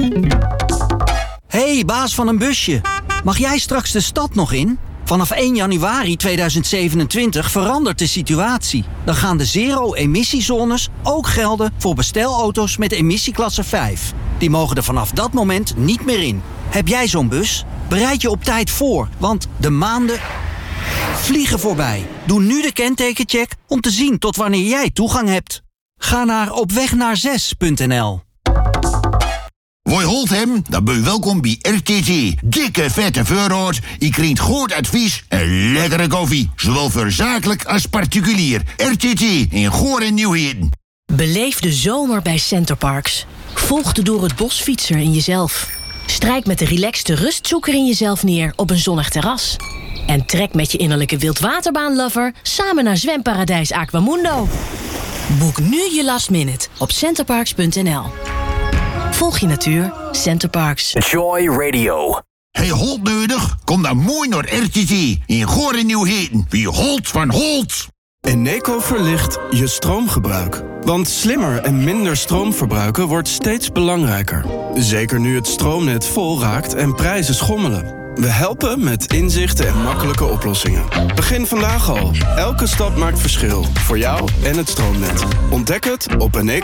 Hey, baas van een busje. Mag jij straks de stad nog in? Vanaf 1 januari 2027 verandert de situatie. Dan gaan de zero-emissiezones ook gelden voor bestelauto's met emissieklasse 5. Die mogen er vanaf dat moment niet meer in. Heb jij zo'n bus? Bereid je op tijd voor, want de maanden vliegen voorbij. Doe nu de kentekencheck om te zien tot wanneer jij toegang hebt. Ga naar opwegnaar6.nl. Woi holt hem, dan ben je welkom bij RTT. Dikke vette voorraad, je krijgt goed advies en lekkere koffie. Zowel voor zakelijk als particulier. RTT in Goor en Nieuwheden. Beleef de zomer bij Centerparks. Volg de door het bos fietser in jezelf. Strijk met de relaxte rustzoeker in jezelf neer op een zonnig terras. En trek met je innerlijke wildwaterbaanlover samen naar zwemparadijs Aquamundo. Boek nu je last minute op centerparks.nl. Volg je natuur, Centerparks. Joy Radio. Hey, Holt nodig? Kom dan mooi naar RTT in Goor en Nieuwheden. Wie Holt van Holt. Eneco verlicht je stroomgebruik. Want slimmer en minder stroom verbruiken wordt steeds belangrijker. Zeker nu het stroomnet vol raakt en prijzen schommelen. We helpen met inzichten en makkelijke oplossingen. Begin vandaag al. Elke stap maakt verschil. Voor jou en het stroomnet. Ontdek het op eneco.nl.